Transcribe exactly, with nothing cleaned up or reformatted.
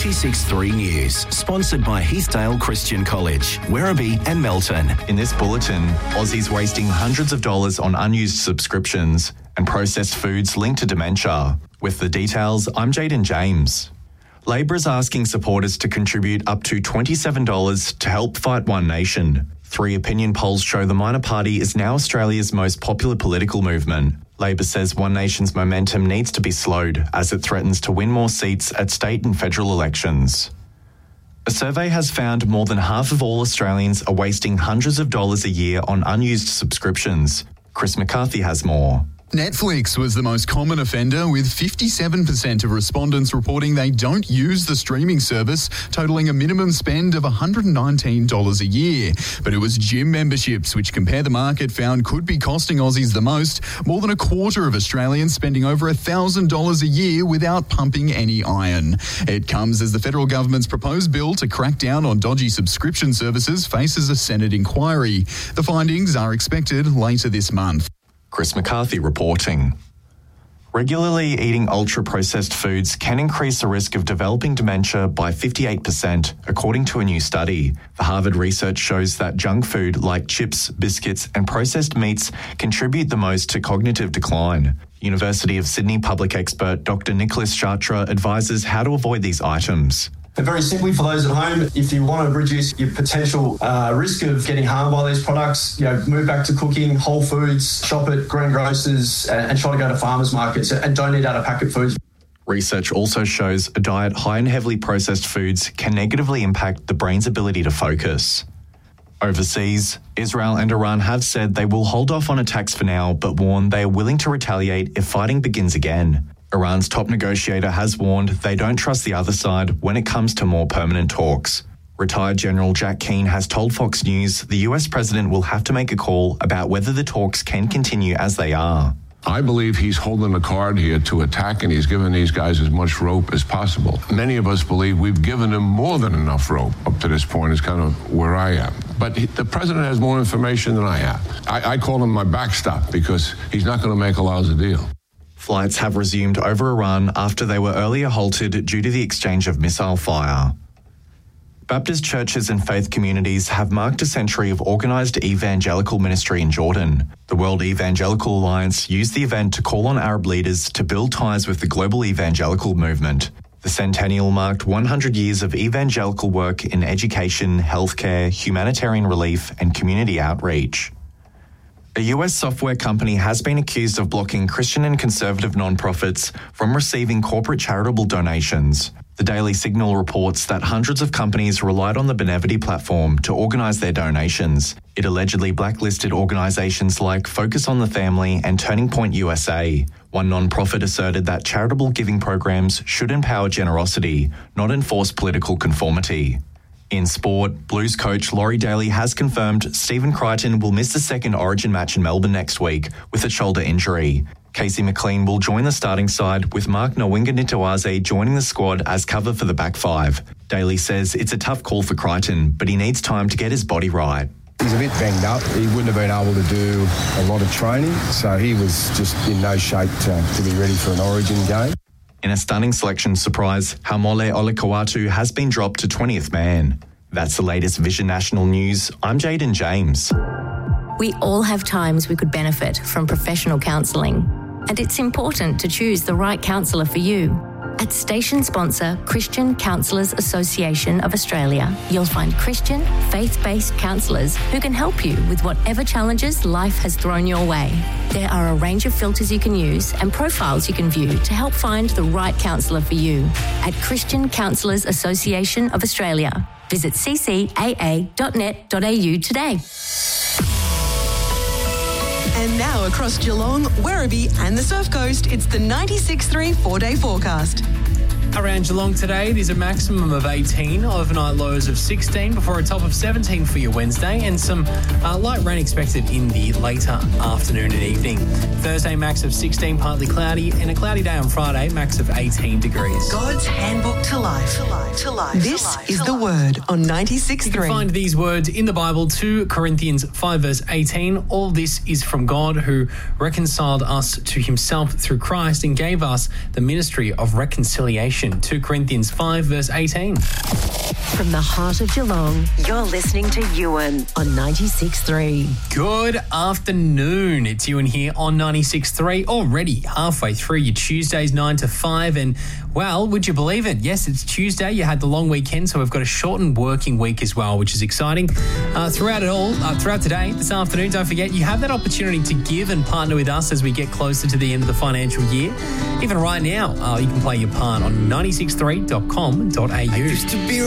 ninety-six point three News, sponsored by Heathdale Christian College, Werribee and Melton. In this bulletin, Aussies wasting hundreds of dollars on unused subscriptions and processed foods linked to dementia. With the details, I'm Jaden James. Labor is asking supporters to contribute up to twenty-seven dollars to help fight One Nation. Three opinion polls show the minor party is now Australia's most popular political movement. Labor says One Nation's momentum needs to be slowed as it threatens to win more seats at state and federal elections. A survey has found more than half of all Australians are wasting hundreds of dollars a year on unused subscriptions. Chris McCarthy has more. Netflix was the most common offender, with fifty-seven percent of respondents reporting they don't use the streaming service, totalling a minimum spend of one hundred nineteen dollars a year. But it was gym memberships, which Compare the Market found could be costing Aussies the most. More than a quarter of Australians spending over one thousand dollars a year without pumping any iron. It comes as the federal government's proposed bill to crack down on dodgy subscription services faces a Senate inquiry. The findings are expected later this month. Chris McCarthy reporting. Regularly eating ultra-processed foods can increase the risk of developing dementia by fifty-eight percent, according to a new study. The Harvard research shows that junk food like chips, biscuits and processed meats contribute the most to cognitive decline. University of Sydney public expert Doctor Nicholas Chartra advises how to avoid these items. And very simply, for those at home, if you want to reduce your potential uh, risk of getting harmed by these products, you know, move back to cooking, whole foods, shop at greengrocers, and, and try to go to farmers markets and don't eat out of packet foods. Research also shows a diet high in heavily processed foods can negatively impact the brain's ability to focus. Overseas, Israel and Iran have said they will hold off on attacks for now, but warn they are willing to retaliate if fighting begins again. Iran's top negotiator has warned they don't trust the other side when it comes to more permanent talks. Retired General Jack Keane has told Fox News the U S president will have to make a call about whether the talks can continue as they are. I believe he's holding the card here to attack, and he's given these guys as much rope as possible. Many of us believe we've given them more than enough rope up to this point, is kind of where I am. But he, the president has more information than I have. I, I call him my backstop because he's not going to make a lousy deal. Flights have resumed over Iran after they were earlier halted due to the exchange of missile fire. Baptist churches and faith communities have marked a century of organised evangelical ministry in Jordan. The World Evangelical Alliance used the event to call on Arab leaders to build ties with the global evangelical movement. The centennial marked one hundred years of evangelical work in education, healthcare, humanitarian relief and community outreach. A U S software company has been accused of blocking Christian and conservative nonprofits from receiving corporate charitable donations. The Daily Signal reports that hundreds of companies relied on the Benevity platform to organise their donations. It allegedly blacklisted organisations like Focus on the Family and Turning Point U S A. One nonprofit asserted that charitable giving programs should empower generosity, not enforce political conformity. In sport, Blues coach Laurie Daly has confirmed Stephen Crichton will miss the second Origin match in Melbourne next week with a shoulder injury. Casey McLean will join the starting side, with Mark Nwinga-Nitawaze joining the squad as cover for the back five. Daly says it's a tough call for Crichton, but he needs time to get his body right. He's a bit banged up. He wouldn't have been able to do a lot of training, so he was just in no shape to, to be ready for an Origin game. In a stunning selection surprise, Haumole Olakau'atu has been dropped to twentieth man. That's the latest Vision National News. I'm Jaden James. We all have times we could benefit from professional counselling, and it's important to choose the right counsellor for you. At station sponsor Christian Counsellors Association of Australia, you'll find Christian, faith-based counsellors who can help you with whatever challenges life has thrown your way. There are a range of filters you can use and profiles you can view to help find the right counsellor for you. At Christian Counsellors Association of Australia, visit c c a a dot net dot a u today. And now across Geelong, Werribee and the Surf Coast, it's the ninety-six point three four-day forecast. Around Geelong today, it is a maximum of eighteen, overnight lows of sixteen before a top of seventeen for your Wednesday, and some uh, light rain expected in the later afternoon and evening. Thursday, max of sixteen, partly cloudy, and a cloudy day on Friday, max of eighteen degrees. God's handbook to life. To life. To life. This to life. is the word on ninety-six point three. You can find these words in the Bible, two Corinthians five verse eighteen. All this is from God, who reconciled us to himself through Christ and gave us the ministry of reconciliation. salvation. Second Corinthians five, verse eighteen. From the heart of Geelong, you're listening to Ewan on ninety-six point three. Good afternoon. It's Ewan here on ninety-six point three. Already halfway through your Tuesdays nine to five. And, well, would you believe it? Yes, it's Tuesday. You had the long weekend, so we've got a shortened working week as well, which is exciting. Uh, throughout it all, uh, throughout today, this afternoon, don't forget, you have that opportunity to give and partner with us as we get closer to the end of the financial year. Even right now, uh, you can play your part on ninety six point three dot com dot a u.